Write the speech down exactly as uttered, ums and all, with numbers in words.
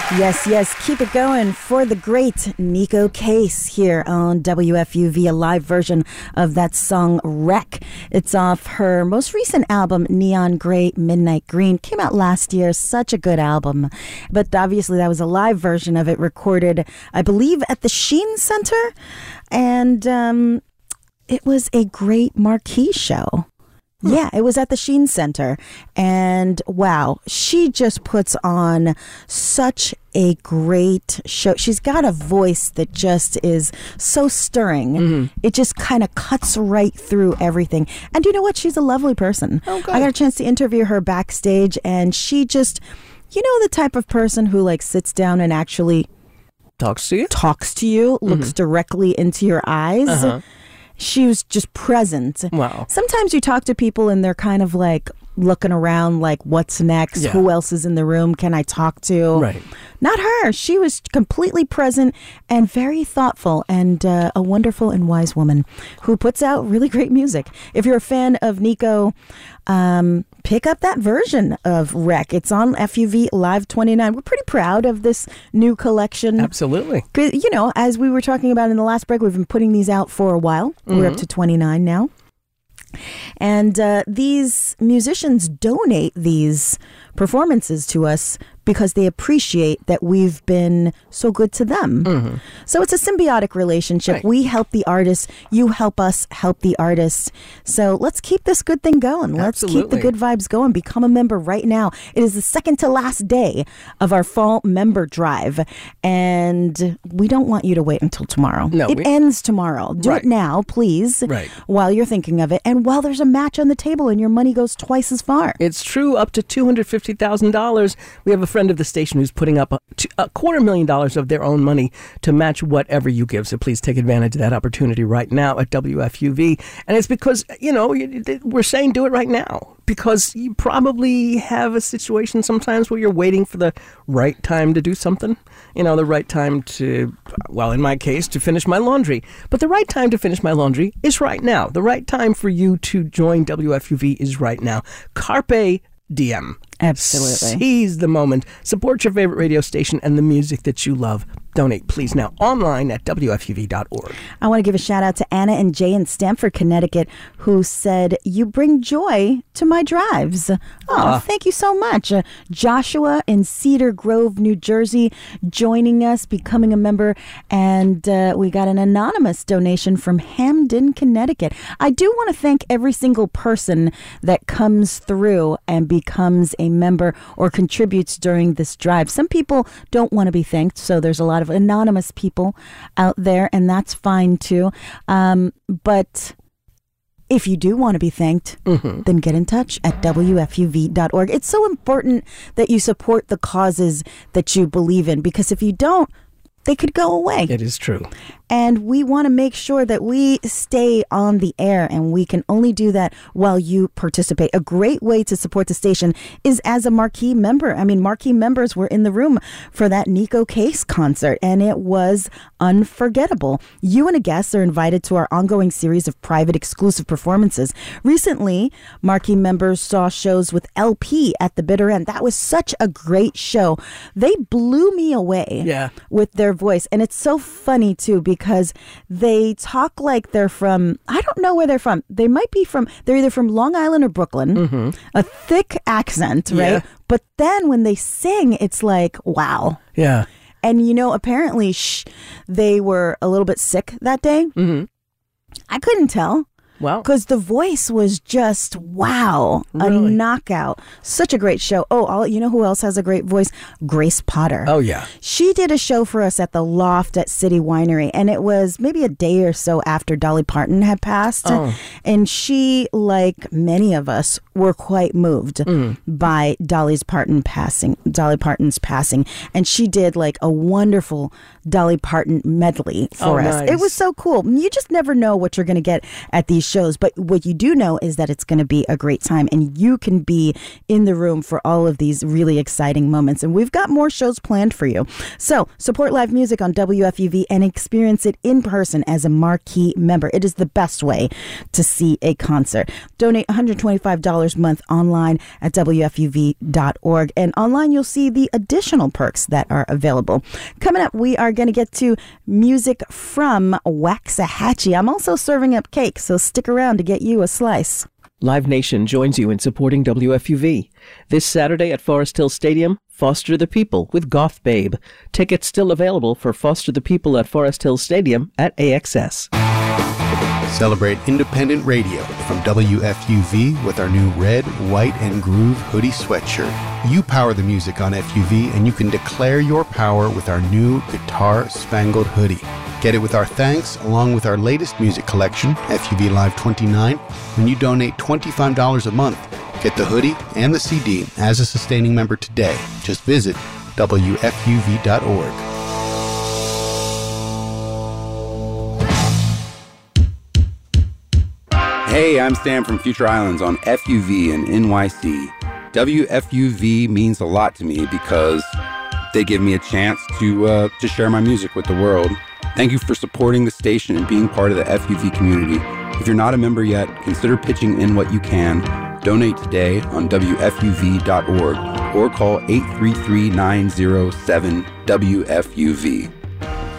Yes, yes, keep it going for the great Neko Case here on W F U V, a live version of that song Wreck. It's off her most recent album, Neon Gray, Midnight Green. Came out last year, such a good album. But obviously that was a live version of it, recorded, I believe, at the Sheen Center. And um, it was a great marquee show. Yeah, it was at the Sheen Center. And wow, she just puts on such a great show. She's got a voice that just is so stirring. Mm-hmm. It just kind of cuts right through everything. And you know what? She's a lovely person. Oh, I got a chance to interview her backstage, and she just, you know, the type of person who like sits down and actually talks to you, talks to you, mm-hmm. looks directly into your eyes. Uh-huh. She was just present. Wow. Sometimes you talk to people and they're kind of like looking around like, what's next? Yeah. Who else is in the room? Can I talk to? Right. Not her. She was completely present and very thoughtful, and uh, a wonderful and wise woman who puts out really great music. If you're a fan of Neko, um, pick up that version of Wreck. It's on F U V Live twenty-nine. We're pretty proud of this new collection. Absolutely. You know, as we were talking about in the last break, we've been putting these out for a while. Mm-hmm. We're up to twenty-nine now. And uh, these musicians donate these performances to us because they appreciate that we've been so good to them. Mm-hmm. So it's a symbiotic relationship. Right. We help the artists. You help us help the artists. So let's keep this good thing going. Let's Absolutely. keep the good vibes going. Become a member right now. It is the second to last day of our fall member drive. And we don't want you to wait until tomorrow. No, it we... ends tomorrow. Do right. it now, please, right. while you're thinking of it. And while there's a match on the table and your money goes twice as far. It's true, up to two hundred fifty thousand dollars. We have a friend of the station who's putting up a, a quarter million dollars of their own money to match whatever you give. So please take advantage of that opportunity right now at W F U V. And it's because, you know, we're saying do it right now. Because you probably have a situation sometimes where you're waiting for the right time to do something. You know, the right time to, well, in my case, to finish my laundry. But the right time to finish my laundry is right now. The right time for you to join W F U V is right now. Carpe diem. Absolutely. Seize the moment. Support your favorite radio station and the music that you love. Donate, please, now online at W F U V dot org. I want to give a shout out to Anna and Jay in Stamford, Connecticut, who said, you bring joy to my drives. Oh, uh, thank you so much. Uh, Joshua in Cedar Grove, New Jersey, joining us, becoming a member. And uh, we got an anonymous donation from Hamden, Connecticut. I do want to thank every single person that comes through and becomes a member or contributes during this drive. Some people don't want to be thanked, so there's a lot of anonymous people out there, and that's fine too. Um, but if you do want to be thanked, mm-hmm. then get in touch at W F U V dot org. It's so important that you support the causes that you believe in, because if you don't, they could go away. It is true. And we want to make sure that we stay on the air, and we can only do that while you participate. A great way to support the station is as a marquee member. I mean, marquee members were in the room for that Neko Case concert, and it was unforgettable. You and a guest are invited to our ongoing series of private exclusive performances. Recently, marquee members saw shows with L P at the bitter end. That was such a great show. They blew me away yeah. with their voice. And it's so funny, too, because because they talk like they're from, I don't know where they're from. They might be from, they're either from Long Island or Brooklyn. Mm-hmm. A thick accent, right? Yeah. But then when they sing, it's like, wow. Yeah. And, you know, apparently sh- they were a little bit sick that day. Mm-hmm. I couldn't tell. Wow. Because the voice was just, wow, really? A knockout. Such a great show. Oh, all, you know who else has a great voice? Grace Potter. Oh, yeah. She did a show for us at the Loft at City Winery, and it was maybe a day or so after Dolly Parton had passed. Oh. And she, like many of us, were quite moved mm. by Dolly's Parton passing, Dolly Parton's passing. And she did like a wonderful Dolly Parton medley for oh, us. Nice. It was so cool. You just never know what you're going to get at these shows. But what you do know is that it's going to be a great time, and you can be in the room for all of these really exciting moments. And we've got more shows planned for you. So support live music on W F U V and experience it in person as a marquee member. It is the best way to see a concert. Donate one hundred twenty-five dollars a month online at W F U V dot org. And online, you'll see the additional perks that are available. Coming up, we are going to get to music from Waxahachie. I'm also serving up cake, so stick around to get you a slice. Live Nation joins you in supporting W F U V. This Saturday at Forest Hill Stadium, Foster the People with Goth Babe. Tickets still available for Foster the People at Forest Hill Stadium at A X S. Celebrate independent radio from W F U V with our new red, white, and groove hoodie sweatshirt. You power the music on F U V, and you can declare your power with our new guitar-spangled hoodie. Get it with our thanks, along with our latest music collection, F U V Live twenty-nine, when you donate twenty-five dollars a month. Get the hoodie and the C D as a sustaining member today. Just visit W F U V dot org. Hey, I'm Sam from Future Islands on F U V in N Y C. W F U V means a lot to me because they give me a chance to uh, to share my music with the world. Thank you for supporting the station and being part of the F U V community. If you're not a member yet, consider pitching in what you can. Donate today on W F U V dot org or call eight three three, nine zero seven, W F U V.